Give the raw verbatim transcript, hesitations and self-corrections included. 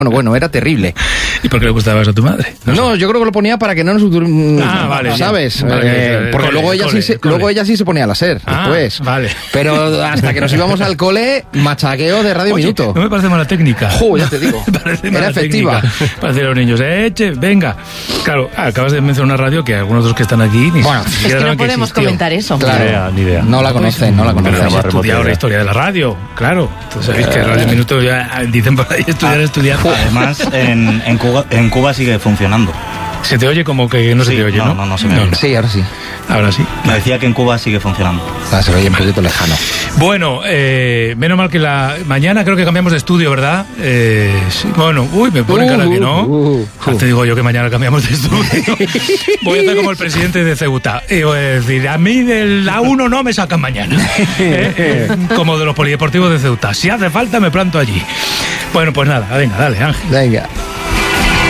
Bueno, bueno, era terrible. ¿Y por qué le gustaba eso a tu madre? No, no yo creo que lo ponía para que no nos... Ah, vale. ¿Sabes? Vale, eh, vale, porque cole, luego, ella cole, sí se, cole. luego ella sí se ponía a la SER, Ah, después. vale. Pero hasta que nos íbamos al cole, machaqueo de Radio Oye, Minuto. no me parece mala técnica. Jo, ya te digo. Me parece Era mala efectiva. técnica. Para decir a los niños, eche, venga. Claro, acabas de mencionar una radio que algunos de los que están aquí ni Bueno, siquiera Es que saben no podemos existió. comentar eso. Claro. Ni idea, ni idea. No la conocen, no la Pero conocen. habéis más estudiado remota la idea. historia de la radio, claro. Entonces sabéis que Radio Minuto ya dicen por ahí estudiar, estudiar. Además, en, en, Cuba, en Cuba sigue funcionando. Se te oye como que no se Sí, te oye, no, ¿no? no, no se me oye. Sí, ahora sí. Ahora sí. Me decía que en Cuba sigue funcionando. Ah, se veía un poquito lejano. Bueno, eh, menos mal que la mañana creo que cambiamos de estudio, ¿verdad? Eh, sí, bueno, uy, me pone cara que no. Uh, uh, Ya te digo yo que mañana cambiamos de estudio. Voy a hacer como el presidente de Ceuta. Y voy a decir, a mí del A uno no me sacan mañana. Eh, eh, como de los polideportivos de Ceuta. Si hace falta, me planto allí. Bueno, pues nada, venga, dale, Ángel. Venga.